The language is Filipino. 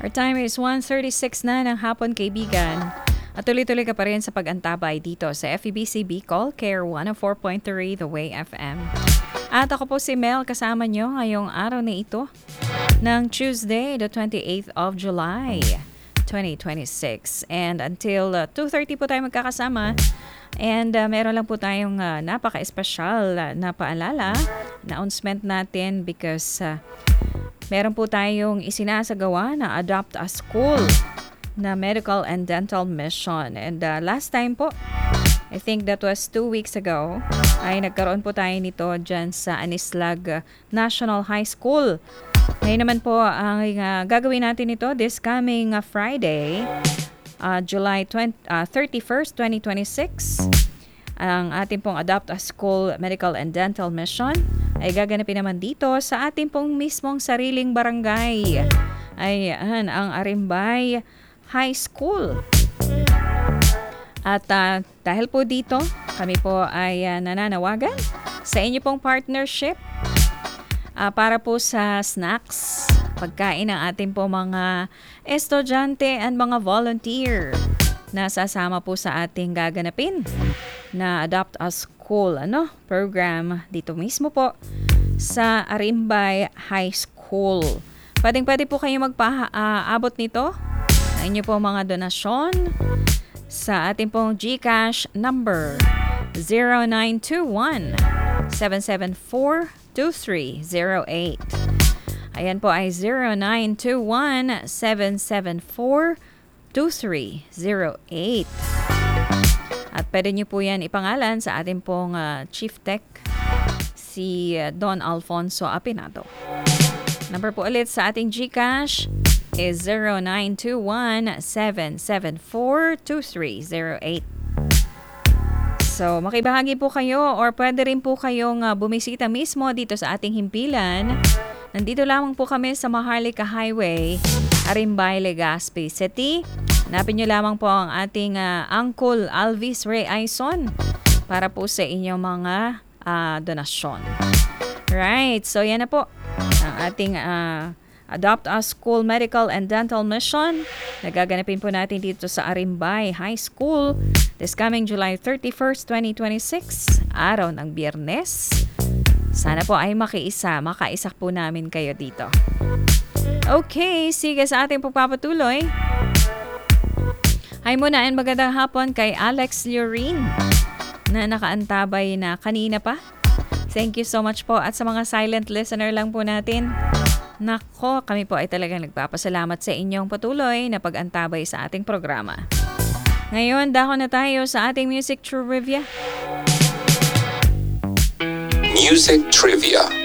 Our time is 1:36 na ng hapon, kaibigan. At tuloy-tuloy ka pa rin sa pag-antabay dito sa FEBC Bicol, Care 104.3 The Way FM. At ako po si Mel, kasama nyo ngayong araw na ito ng Tuesday, the 28th of July, 2026. And until 2:30 po tayo magkakasama. And meron lang po tayong napaka-espesyal na paalala, announcement natin because meron po tayong isinasagawa na Adopt a School na medical and dental mission. And last time po, I think that was 2 weeks ago, ay nagkaroon po tayo nito dyan sa Anislag National High School. Ngayon naman po, ang gagawin natin ito this coming Friday, July 31st, 2026. Ang ating pong Adopt a School Medical and Dental Mission ay gaganapin naman dito sa ating pong mismong sariling barangay. Ayan, ang Arimbay High School. At dahil po dito, kami po ay nananawagan sa inyo pong partnership para po sa snacks, pagkain ng ating po mga estudyante and mga volunteer na sasama po sa ating gaganapin na Adopt a School program dito mismo po sa Arimbay High School. Pwede po kayo magpaabot nito na inyo po mga donasyon sa ating pong GCash number 0921-774-2308. Ayan po ay 0921-774-2308. At pwede nyo po yan ipangalan sa ating pong Chief Tech, si Don Alfonso Apinado. Number po ulit sa ating GCash is 0921-774-2308. So, makibahagi po kayo or pwede rin po kayong bumisita mismo dito sa ating himpilan. Nandito lamang po kami sa Maharlika Highway, Arimbay, Legazpi City. Hanapin nyo lamang po ang ating Uncle Alvis Ray Aison para po sa inyong mga donasyon. Right, so yan na po ang ating Adopt a School Medical and Dental Mission. Nagaganapin po natin dito sa Arimbay High School this coming July 31st, 2026, araw ng Biyernes. Sana po ay makaisak po namin kayo dito. Okay, sige sa ating pagpapatuloy. Hi muna and magandang hapon kay Alex Lurin na nakaantabay na kanina pa. Thank you so much po. At sa mga silent listener lang po natin, nako, kami po ay talagang nagpapasalamat sa inyong patuloy na pag-antabay sa ating programa. Ngayon, dako na tayo sa ating Music Trivia. Music Trivia.